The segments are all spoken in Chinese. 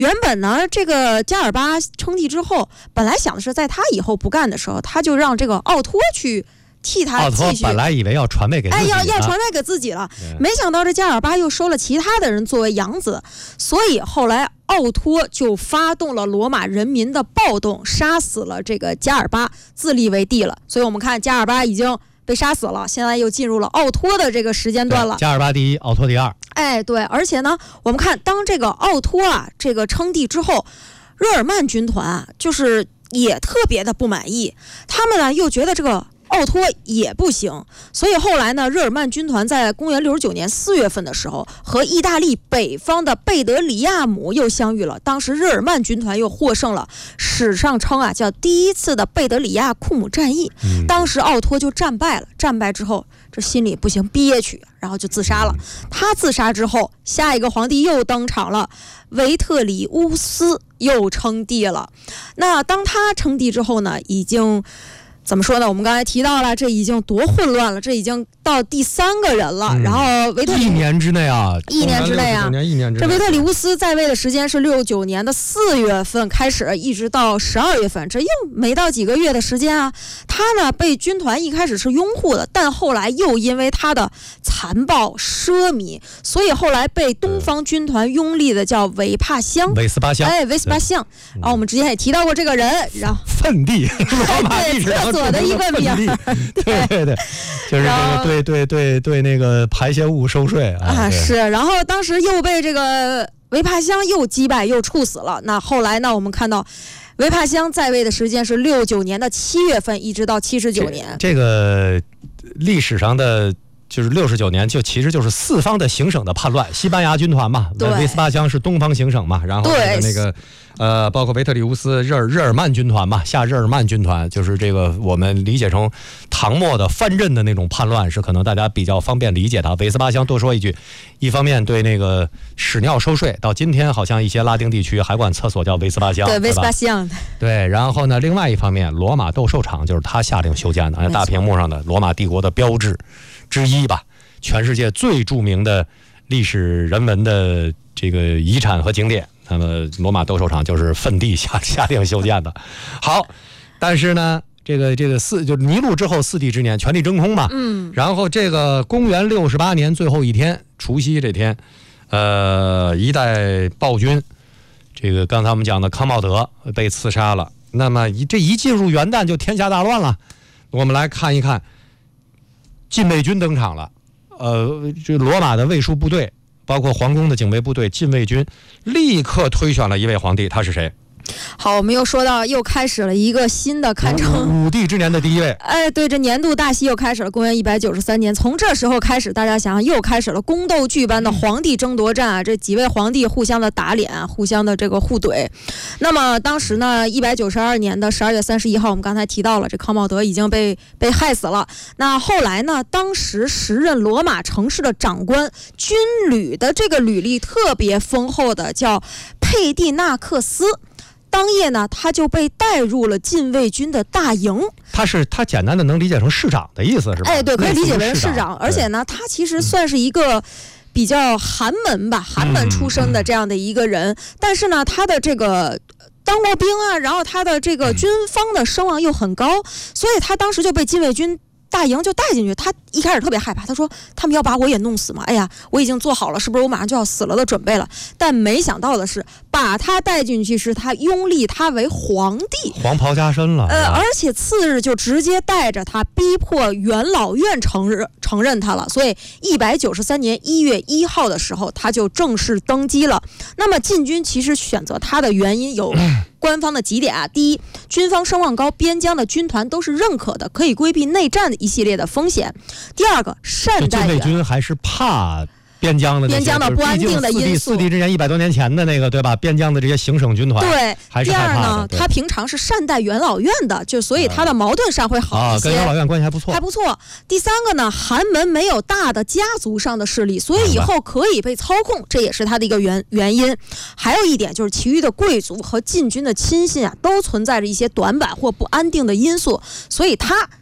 原本呢，这个加尔巴称帝之后，本来想的是在他以后不干的时候，他就让这个奥托去替他继续。 奥托本来以为要传位给自己， 要传位给自己了，没想到这加尔巴又收了其他的人作为养子，所以后来奥托就发动了罗马人民的暴动，杀死了这个加尔巴，自立为帝了。所以我们看加尔巴已经被杀死了，现在又进入了奥托的这个时间段了。 加尔巴第一，奥托第二。 对，而且呢，我们看当这个奥托这个称帝之后，日耳曼军团就是也特别的不满意，他们呢又觉得这个奥托也不行，所以后来呢，日耳曼军团在公元69年4月份的时候，和意大利北方的贝德里亚姆又相遇了。当时日耳曼军团又获胜了，史上称叫第一次的贝德里亚库姆战役。当时奥托就战败了，战败之后这心里不行，憋屈，然后就自杀了。他自杀之后，下一个皇帝又登场了，维特里乌斯又称帝了。那当他称帝之后呢，已经怎么说呢？我们刚才提到了，这已经多混乱了，这已经到第3个人了。然后维特里一年之内啊， 这维特里乌斯在位的时间是69年的4月份开始，一直到12月份，这又没到几个月的时间啊。他呢被军团一开始是拥护的，但后来又因为他的残暴奢靡，所以后来被东方军团拥立的叫维斯巴乡。然后我们之前也提到过这个人，然后奋帝，罗马历史上厕所的一个名， 对，就是这个对那个排泄物收税是。然后当时又被这个维帕乡又击败又处死了。那后来呢，我们看到维帕乡在位的时间是69年的7月份，一直到79年。 这个历史上的就是69年，就其实就是四方的行省的叛乱，西班牙军团嘛，维斯巴乡是东方行省嘛，然后那个包括维特里乌斯日耳曼军团嘛，下日耳曼军团，就是这个我们理解成唐末的藩镇的那种叛乱，是可能大家比较方便理解的。维斯巴乡多说一句，一方面对那个屎尿收税，到今天好像一些拉丁地区还管厕所叫维斯巴乡， 对，维斯巴乡， 对。然后呢，另外一方面，罗马斗兽场就是他下令修建的，大屏幕上的罗马帝国的标志之一吧，全世界最著名的历史人文的这个遗产和景点。那么罗马斗兽场就是奋帝下令修建的。好，但是呢，这个就尼禄之后4帝之年，权力真空嘛。然后这个公元68年最后一天，除夕这天，一代暴君，这个刚才我们讲的康茂德被刺杀了。那么这一进入元旦就天下大乱了。我们来看一看，禁卫军登场了。这罗马的卫戍部队，包括皇宫的警卫部队、禁卫军，立刻推选了一位皇帝，他是谁？ 好，我们又说到，又开始了一个新的堪称武帝之年的第一位。 对，这年度大戏又开始了。公元193年，从这时候开始，大家想想，又开始了宫斗剧般的皇帝争夺战这几位皇帝互相的打脸，互相的这个互怼。那么当时呢，192年的12月31号，我们刚才提到了，这康茂德已经被害死了。那后来呢，当时时任罗马城市的长官，军旅的这个履历特别丰厚的，叫佩蒂纳克斯。当夜呢，他就被带入了禁卫军的大营。 他简单的能理解成市长的意思是吧？ 对，可以理解为市长。而且呢，他其实算是一个比较寒门吧，寒门出身的这样的一个人。但是呢，他的这个当过兵然后他的这个军方的声望又很高，所以他当时就被禁卫军大营就带进去。他一开始特别害怕，他说他们要把我也弄死吗？哎呀，我已经做好了，是不是我马上就要死了的准备了？但没想到的是，把他带进去是他拥立他为皇帝， 黄袍加身了。 而且次日就直接带着他，逼迫元老院承认他了。所以193年1月1号的时候，他就正式登基了。那么禁军其实选择他的原因有官方的几点第一，军方声望高，边疆的军团都是认可的，可以规避内战的一系列的风险。第二个，善待禁卫军还是怕边疆的不安定的因素。 4帝之年100多年前的那个，对吧？边疆的这些行省军团， 对。 还是第二呢，他平常是善待元老院的，就所以他的矛盾上会好一些。 跟元老院关系还不错。 第三个呢，寒门没有大的家族上的势力，所以以后可以被操控，这也是他的一个原因。还有一点就是，其余的贵族和禁军的亲信都存在着一些短板或不安定的因素，所以他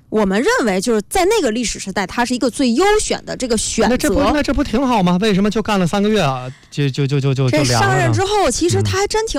我们认为就是在那个历史时代，他是一个最优选的这个选择。 那这不挺好吗？为什么就干了3个月啊，就凉了呢？ 这上任之后，其实他还真挺